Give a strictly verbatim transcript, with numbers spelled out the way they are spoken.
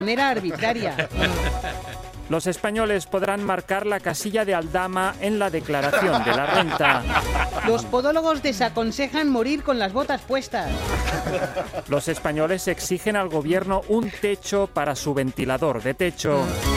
manera arbitraria. Los españoles podrán marcar la casilla de Aldama en la declaración de la renta. Los podólogos desaconsejan morir con las botas puestas. Los españoles exigen al gobierno un techo para su ventilador de techo.